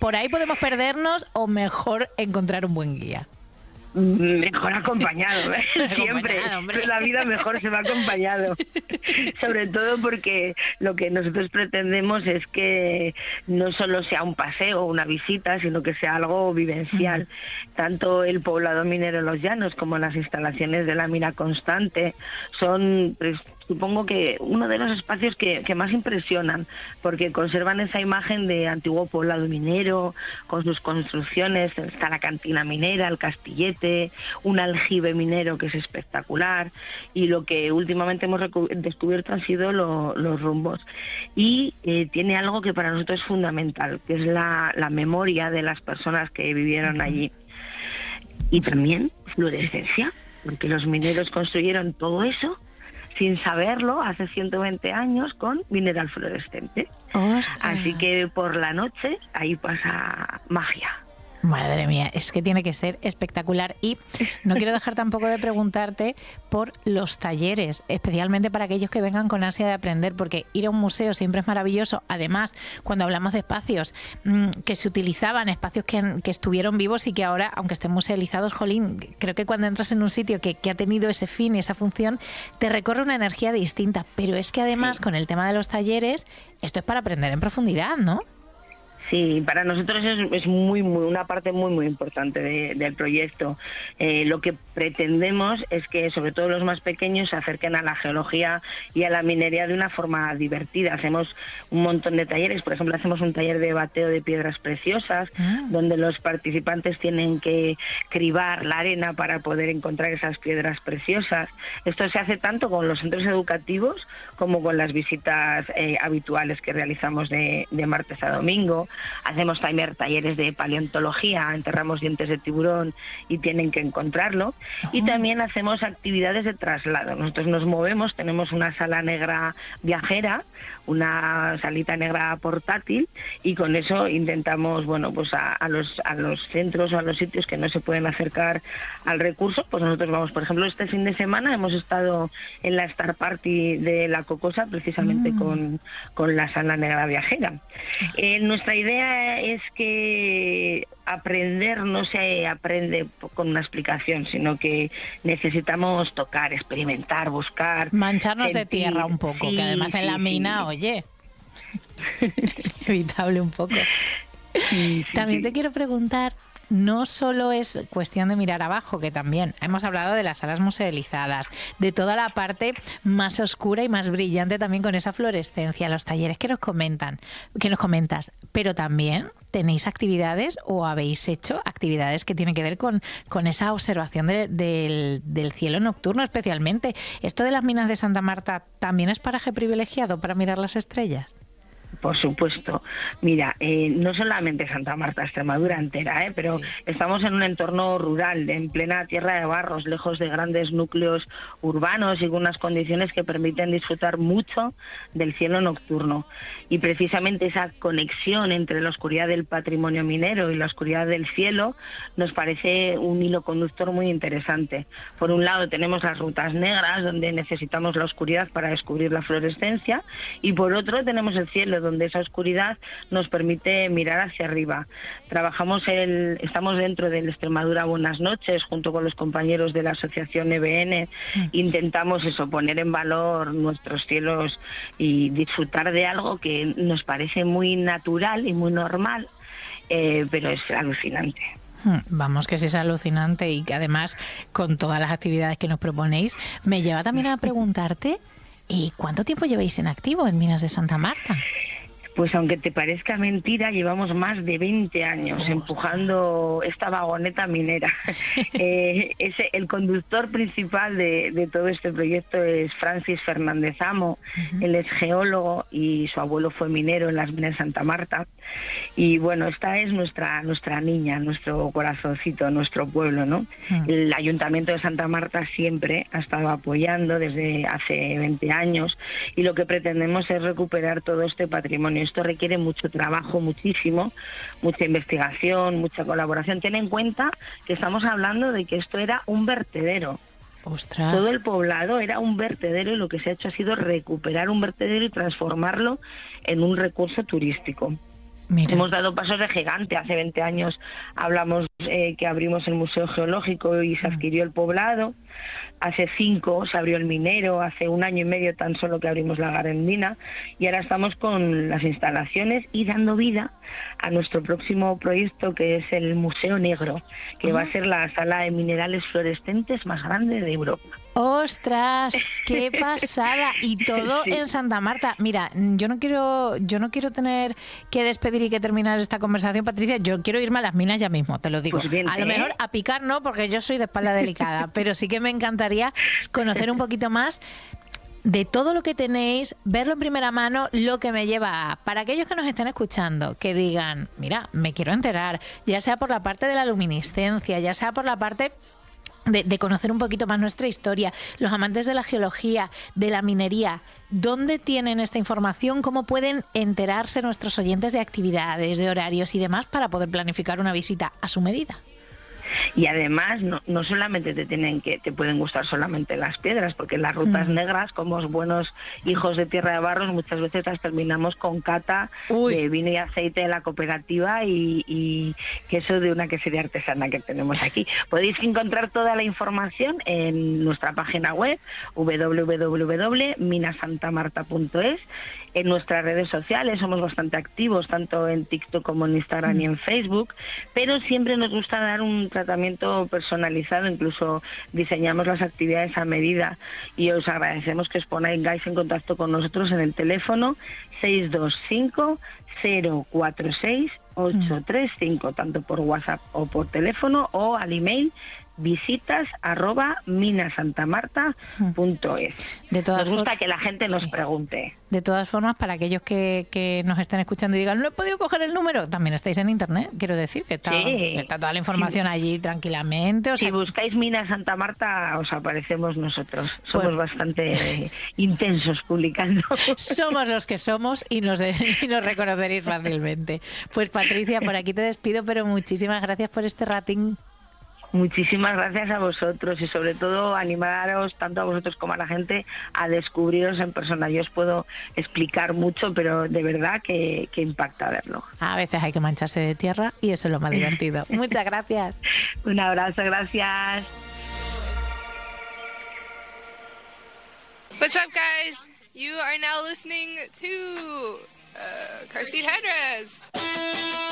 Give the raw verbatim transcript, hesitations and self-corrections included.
¿Por ahí podemos perdernos o mejor encontrar un buen guía? Mejor acompañado, ¿eh? Siempre. Acompañado, La vida mejor se va acompañado. Sobre todo porque lo que nosotros pretendemos es que no solo sea un paseo o una visita, sino que sea algo vivencial. Uh-huh. Tanto el poblado minero Los Llanos como las instalaciones de la mina constante son, pues, supongo que uno de los espacios que, que más impresionan, porque conservan esa imagen de antiguo poblado minero, con sus construcciones. Está la cantina minera, el castillete, un aljibe minero que es espectacular, y lo que últimamente hemos recu- descubierto han sido lo, los rumbos. Y eh, tiene algo que para nosotros es fundamental, que es la, la memoria de las personas que vivieron allí. Y también fluorescencia, porque los mineros construyeron todo eso sin saberlo, hace ciento veinte años, con mineral fluorescente. ¡Ostras! Así que por la noche ahí pasa magia. Madre mía, es que tiene que ser espectacular. Y no quiero dejar tampoco de preguntarte por los talleres, especialmente para aquellos que vengan con ansia de aprender, porque ir a un museo siempre es maravilloso. Además, cuando hablamos de espacios mmm, que se utilizaban, espacios que, han, que estuvieron vivos y que ahora, aunque estén musealizados, jolín, creo que cuando entras en un sitio que, que ha tenido ese fin y esa función, te recorre una energía distinta. Pero es que además, sí, con el tema de los talleres, esto es para aprender en profundidad, ¿no? Sí, para nosotros es, es muy, muy una parte muy, muy importante de, del proyecto. Eh, lo que pretendemos es que, sobre todo los más pequeños, se acerquen a la geología y a la minería de una forma divertida. Hacemos un montón de talleres, por ejemplo, hacemos un taller de bateo de piedras preciosas, ah. donde los participantes tienen que cribar la arena para poder encontrar esas piedras preciosas. Esto se hace tanto con los centros educativos como con las visitas eh, habituales que realizamos de, de martes a domingo. Hacemos también talleres de paleontología, enterramos dientes de tiburón y tienen que encontrarlo. Oh. Y también hacemos actividades de traslado. Nosotros nos movemos, tenemos una sala negra viajera, una salita negra portátil, y con eso intentamos, bueno, pues a, a los a los centros o a los sitios que no se pueden acercar al recurso, pues nosotros vamos. Por ejemplo, este fin de semana hemos estado en la Star Party de La Cocosa, precisamente mm. con, con la sala negra viajera. Eh, nuestra idea es que aprender no se aprende con una explicación, sino que necesitamos tocar, experimentar, buscar. Mancharnos sentir. de tierra un poco, sí, que además en sí, la mina, sí. oye, inevitable un poco. Sí, sí, También sí. te quiero preguntar, no solo es cuestión de mirar abajo, que también hemos hablado de las salas musealizadas, de toda la parte más oscura y más brillante también con esa fluorescencia, los talleres que nos comentan, que nos comentas, pero también tenéis actividades o habéis hecho actividades que tienen que ver con, con esa observación de, de, del cielo nocturno especialmente. ¿Esto de las minas de Santa Marta también es paraje privilegiado para mirar las estrellas? Por supuesto. Mira, eh, no solamente Santa Marta, Extremadura entera, ¿eh? pero sí. Estamos en un entorno rural, en plena tierra de barros, lejos de grandes núcleos urbanos y con unas condiciones que permiten disfrutar mucho del cielo nocturno. Y precisamente esa conexión entre la oscuridad del patrimonio minero y la oscuridad del cielo nos parece un hilo conductor muy interesante. Por un lado tenemos las rutas negras, donde necesitamos la oscuridad para descubrir la fluorescencia, y por otro tenemos el cielo, donde esa oscuridad nos permite mirar hacia arriba. Trabajamos el, estamos dentro del Extremadura Buenas Noches, junto con los compañeros de la asociación E B N, mm. intentamos eso, poner en valor nuestros cielos y disfrutar de algo que nos parece muy natural y muy normal, eh, pero es alucinante. Vamos, que sí es alucinante, y que además con todas las actividades que nos proponéis, me lleva también a preguntarte, ¿y cuánto tiempo lleváis en activo en Minas de Santa Marta? Pues aunque te parezca mentira, llevamos más de veinte años ¡Ostras! Empujando esta vagoneta minera. eh, ese, el conductor principal de, de todo este proyecto es Francis Fernández Amo. Uh-huh. Él es geólogo y su abuelo fue minero en las minas de Santa Marta. Y bueno, esta es nuestra nuestra niña, nuestro corazoncito, nuestro pueblo, ¿no? Uh-huh. El Ayuntamiento de Santa Marta siempre ha estado apoyando desde hace veinte años, y lo que pretendemos es recuperar todo este patrimonio. Esto requiere mucho trabajo, muchísimo, mucha investigación, mucha colaboración. Ten en cuenta que estamos hablando de que esto era un vertedero. ¡Ostras! Todo el poblado era un vertedero, y lo que se ha hecho ha sido recuperar un vertedero y transformarlo en un recurso turístico. Mira. Hemos dado pasos de gigante. Hace veinte años hablamos eh, que abrimos el Museo Geológico y se adquirió el poblado. Hace cinco se abrió el minero, hace un año y medio tan solo que abrimos la Garendina, y ahora estamos con las instalaciones y dando vida a nuestro próximo proyecto, que es el Museo Negro, que uh-huh. va a ser la sala de minerales fluorescentes más grande de Europa. ¡Ostras! ¡Qué pasada! Y todo sí. en Santa Marta. Mira, yo no quiero yo no quiero tener que despedir y que terminar esta conversación, Patricia. Yo quiero irme a las minas ya mismo, te lo digo. Pues bien, a lo ¿eh? mejor a picar no, porque yo soy de espalda delicada, pero sí que me encantaría conocer un poquito más de todo lo que tenéis, verlo en primera mano, lo que me lleva a, para aquellos que nos estén escuchando, que digan, mira, me quiero enterar, ya sea por la parte de la luminiscencia, ya sea por la parte De, de conocer un poquito más nuestra historia, los amantes de la geología, de la minería. ¿Dónde tienen esta información? ¿Cómo pueden enterarse nuestros oyentes de actividades, de horarios y demás para poder planificar una visita a su medida? Y además no, no solamente te tienen que te pueden gustar solamente las piedras, porque las rutas mm. negras, como buenos hijos de Tierra de Barros, muchas veces las terminamos con cata Uy. de vino y aceite de la cooperativa y, y queso de una quesería artesana que tenemos aquí. Podéis encontrar toda la información en nuestra página web doble u doble u doble u punto mina santa marta punto es. En nuestras redes sociales somos bastante activos, tanto en TikTok como en Instagram mm. y en Facebook, pero siempre nos gusta dar un tratamiento personalizado, incluso diseñamos las actividades a medida, y os agradecemos que os pongáis en contacto con nosotros en el teléfono seis dos cinco cero cuatro seis ocho tres cinco, tanto por WhatsApp o por teléfono, o al email visitas arroba minasantamarta punto es. De todas nos gusta for- que la gente nos sí. pregunte. De todas formas, para aquellos que, que nos estén escuchando y digan, no he podido coger el número, también estáis en internet, quiero decir, que está, sí. que está toda la información sí. allí tranquilamente. O sea, si buscáis Mina Santa Marta, os aparecemos nosotros. Somos pues, bastante intensos publicando. Somos los que somos y nos, de, y nos reconoceréis fácilmente. Pues Patricia, por aquí te despido, pero muchísimas gracias por este ratín. Muchísimas gracias a vosotros y sobre todo animaros tanto a vosotros como a la gente a descubriros en persona. Yo os puedo explicar mucho, pero de verdad que, que impacta verlo. A veces hay que mancharse de tierra y eso es lo más divertido. Muchas gracias. Un abrazo, gracias. What's up, guys? You are now listening to uh, Car Seat Headrest.